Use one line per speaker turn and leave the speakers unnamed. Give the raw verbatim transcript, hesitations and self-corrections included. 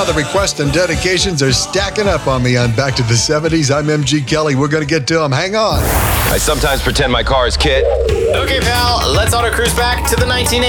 the requests and dedications are stacking up on me on Back to the seventies. I'm M G Kelly. We're going to get to them. Hang on.
I sometimes pretend my car is Kit.
Okay, pal, let's auto cruise back to the nineteen eighties.